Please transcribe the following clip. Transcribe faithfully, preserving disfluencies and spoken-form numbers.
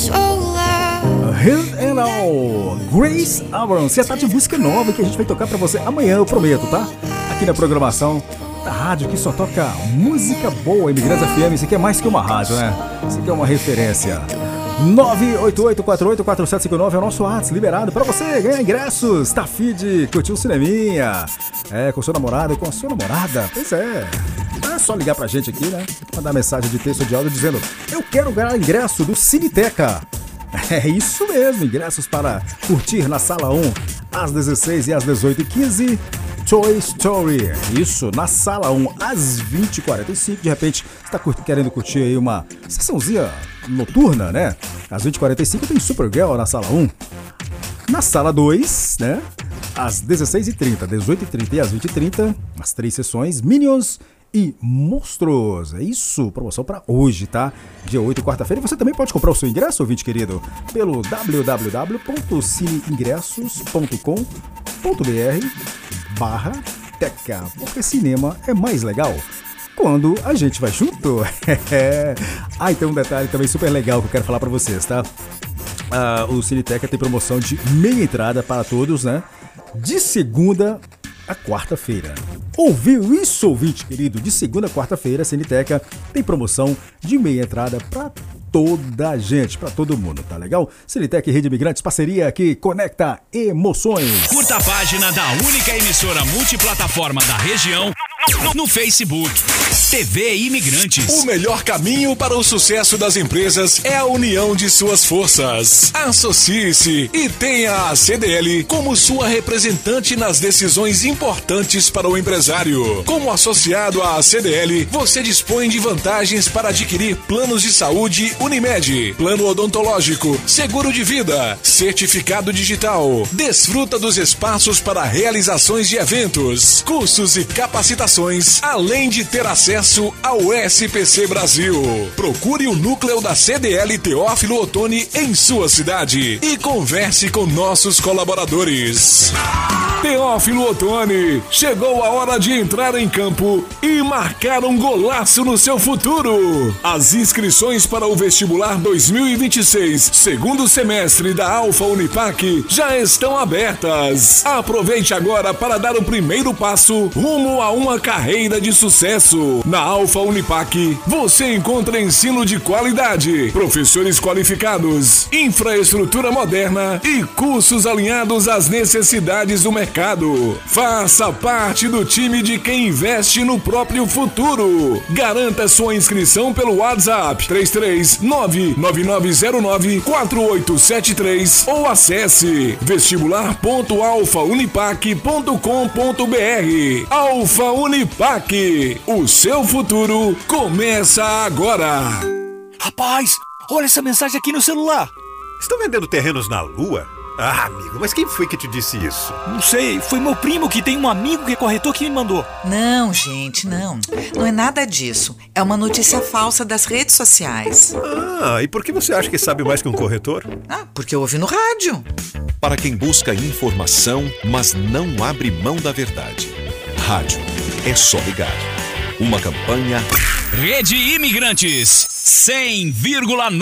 Hand and All, Grace Abrams. E essa de música nova que a gente vai tocar pra você amanhã, eu prometo, tá? Aqui na programação da rádio que só toca música boa, Imigrantes F M. Isso aqui é mais que uma rádio, né? Isso aqui é uma referência. nove oito oito quatro oito quatro sete cinco nove é o nosso WhatsApp liberado pra você ganhar ingressos. Tá feed, curtiu o cineminha? É, com seu namorado e com a sua namorada? Pois é. É só ligar pra gente aqui, né? Mandar mensagem de texto ou de áudio dizendo: eu quero ganhar ingresso do Cineteca. É isso mesmo, ingressos para curtir na Sala um às dezesseis e às dezoito e quinze. Toy Story, isso, na Sala um às vinte e quarenta e cinco. De repente, você está querendo curtir aí uma sessãozinha noturna, né? Às vinte e quarenta e cinco tem Supergirl na Sala um. Na Sala dois, né? Às dezesseis e trinta, dezoito e trinta e às vinte e trinta, as três sessões, Minions e Monstros. É isso, promoção para hoje, tá? Dia oito, quarta-feira. E você também pode comprar o seu ingresso, ouvinte querido, pelo w w w ponto cineingressos ponto com ponto b r barra teca, porque cinema é mais legal quando a gente vai junto. Ah, e tem um detalhe também super legal que eu quero falar para vocês, tá? Ah, o Cineteca tem promoção de meia entrada para todos, né? De segunda a quarta-feira. Ouviu isso, ouvinte querido? De segunda a quarta-feira, a Cineteca tem promoção de meia entrada para toda a gente, para todo mundo, tá legal? Cineteca e Rede Imigrantes, parceria que conecta emoções. Curta a página da única emissora multiplataforma da região no, no Facebook. T V Imigrantes. O melhor caminho para o sucesso das empresas é a união de suas forças. Associe-se e tenha a C D L como sua representante nas decisões importantes para o empresário. Como associado à C D L, você dispõe de vantagens para adquirir planos de saúde Unimed, plano odontológico, seguro de vida, certificado digital. Desfruta dos espaços para realizações de eventos, cursos e capacitações, além de ter acesso ao S P C Brasil. Procure o núcleo da C D L Teófilo Otoni em sua cidade e converse com nossos colaboradores. Teófilo Otoni, chegou a hora de entrar em campo e marcar um golaço no seu futuro. As inscrições para o vestibular dois mil e vinte e seis, segundo semestre da Alfa Unipac, já estão abertas. Aproveite agora para dar o primeiro passo rumo a uma carreira de sucesso. Na Alfa Unipac, você encontra ensino de qualidade, professores qualificados, infraestrutura moderna e cursos alinhados às necessidades do mercado. Faça parte do time de quem investe no próprio futuro. Garanta sua inscrição pelo WhatsApp três três nove nove nove zero nove quatro oito sete três ou acesse vestibular ponto alfa unipac ponto com ponto b r. Alfa Unipac, o seu futuro começa agora. Rapaz, olha essa mensagem aqui no celular. Estão vendendo terrenos na Lua? Ah, amigo, mas quem foi que te disse isso? Não sei, foi meu primo que tem um amigo que é corretor que me mandou. Não, gente, não. Não é nada disso. É uma notícia falsa das redes sociais. Ah, e por que você acha que sabe mais que um corretor? Ah, porque eu ouvi no rádio. Para quem busca informação, mas não abre mão da verdade. Rádio, é só ligar. Uma campanha... Rede Imigrantes, cem vírgula nove.